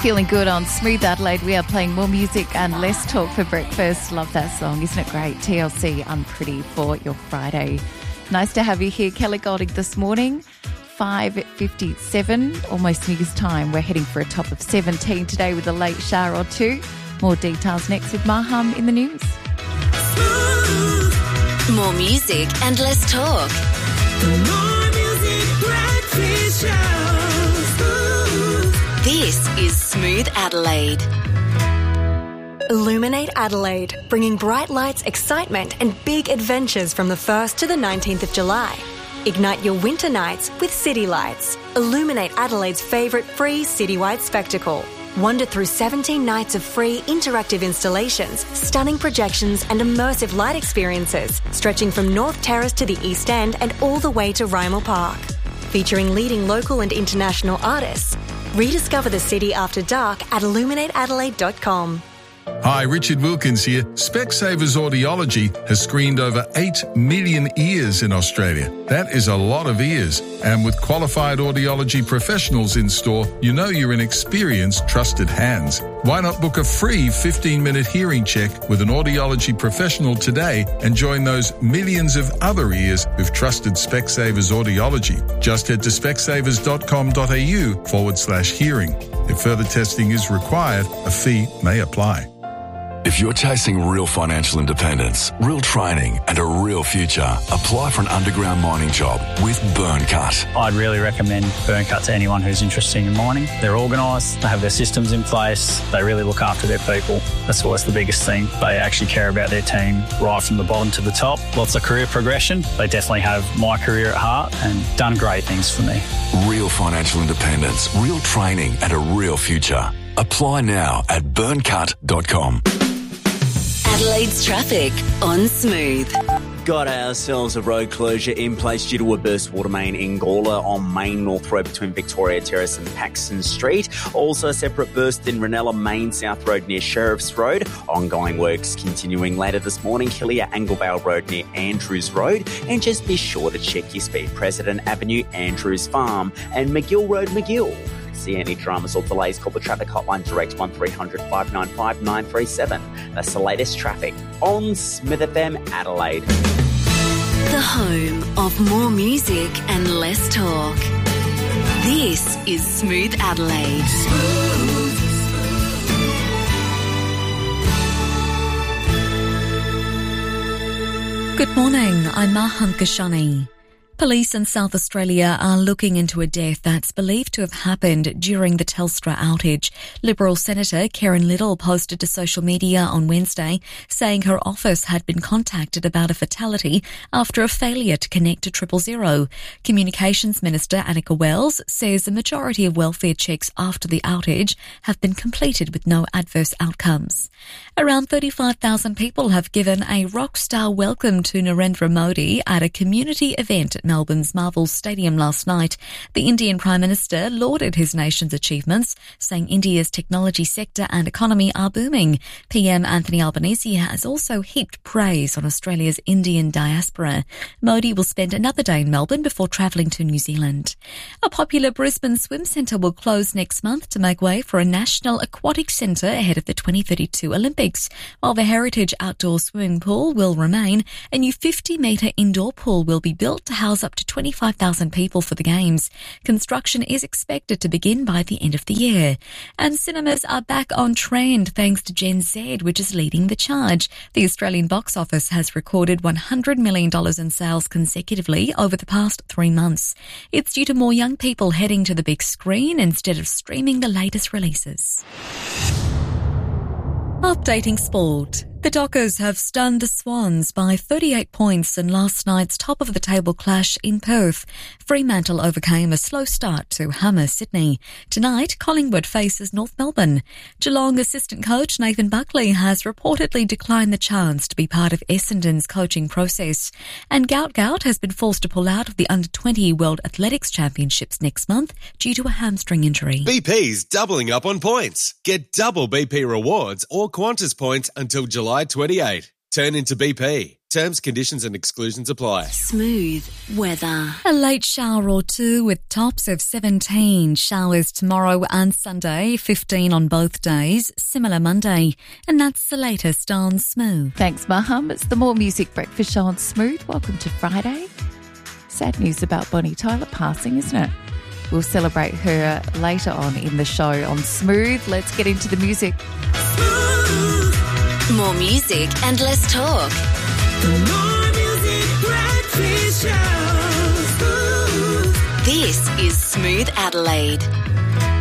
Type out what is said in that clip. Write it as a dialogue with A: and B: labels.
A: Feeling good on Smooth Adelaide. We are playing more music and less talk for breakfast. Love that song. Isn't it great? TLC, Unpretty for your Friday. Nice to have you here. Kelly Golding this morning, 5:57, almost news time. We're heading for a top of 17 today with a late shower or two. More details next with Maham in the news.
B: More music and less talk.
C: More music, breakfast show.
B: This is Smooth Adelaide.
D: Illuminate Adelaide, bringing bright lights, excitement and big adventures from the 1st to the 19th of July. Ignite your winter nights with City Lights. Illuminate Adelaide's favourite free citywide spectacle. Wander through 17 nights of free interactive installations, stunning projections and immersive light experiences, stretching from North Terrace to the East End and all the way to Rymel Park. Featuring leading local and international artists. Rediscover the city after dark at illuminateadelaide.com.
E: Hi, Richard Wilkins here. Specsavers Audiology has screened over 8 million ears in Australia. That is a lot of ears. And with qualified audiology professionals in store, you know you're in experienced, trusted hands. Why not book a free 15-minute hearing check with an audiology professional today and join those millions of other ears who've trusted Specsavers Audiology? Just head to specsavers.com.au/hearing. If further testing is required, a fee may apply.
F: If you're chasing real financial independence, real training and a real future, apply for an underground mining job with Burncut.
G: I'd really recommend Burncut to anyone who's interested in mining. They're organised, they have their systems in place, they really look after their people. That's always the biggest thing. They actually care about their team right from the bottom to the top. Lots of career progression. They definitely have my career at heart and done great things for me.
F: Real financial independence, real training and a real future. Apply now at burncut.com.
B: Adelaide's traffic on Smooth.
H: Got ourselves a road closure in place due to a burst water main in Gawler on Main North Road between Victoria Terrace and Paxton Street. Also a separate burst in Ranella Main South Road near Sheriff's Road. Ongoing works continuing later this morning. Hillier Anglevale Road near Andrews Road. And just be sure to check your speed. President Avenue, Andrews Farm and McGill Road, McGill. See any dramas or delays, call the traffic hotline direct 1300 595 937. That's the latest traffic on Smith FM Adelaide.
B: The home of more music and less talk. This is Smooth Adelaide.
I: Good morning, I'm Maham Kashani. Police in South Australia are looking into a death that's believed to have happened during the Telstra outage. Liberal Senator Karen Little posted to social media on Wednesday saying her office had been contacted about a fatality after a failure to connect to 000. Communications Minister Annika Wells says the majority of welfare checks after the outage have been completed with no adverse outcomes. Around 35,000 people have given a rock star welcome to Narendra Modi at a community event at Melbourne's Marvel Stadium last night. The Indian Prime Minister lauded his nation's achievements, saying India's technology sector and economy are booming. PM Anthony Albanese has also heaped praise on Australia's Indian diaspora. Modi will spend another day in Melbourne before travelling to New Zealand. A popular Brisbane swim centre will close next month to make way for a national aquatic centre ahead of the 2032 Olympics. While the heritage outdoor swimming pool will remain, a new 50-metre indoor pool will be built to house up to 25,000 people for the Games. Construction is expected to begin by the end of the year. And cinemas are back on trend thanks to Gen Z, which is leading the charge. The Australian box office has recorded $100 million in sales consecutively over the past 3 months. It's due to more young people heading to the big screen instead of streaming the latest releases. Updating sport. The Dockers have stunned the Swans by 38 points in last night's top-of-the-table clash in Perth. Fremantle overcame a slow start to hammer Sydney. Tonight, Collingwood faces North Melbourne. Geelong assistant coach Nathan Buckley has reportedly declined the chance to be part of Essendon's coaching process. And Gout has been forced to pull out of the Under-20 World Athletics Championships next month due to a hamstring injury.
J: BP's doubling up on points. Get double BP rewards or Qantas points until July 28. Turn into BP. Terms, conditions and exclusions apply.
B: Smooth weather.
I: A late shower or two with tops of 17. Showers tomorrow and Sunday, 15 on both days. Similar Monday. And that's the latest on Smooth.
A: Thanks, Maham. It's the More Music Breakfast Show on Smooth. Welcome to Friday. Sad news about Bonnie Tyler passing, isn't it? We'll celebrate her later on in the show on Smooth. Let's get into the music.
B: More music and less talk.
C: The More Music Breakfast Show.
B: This is Smooth Adelaide.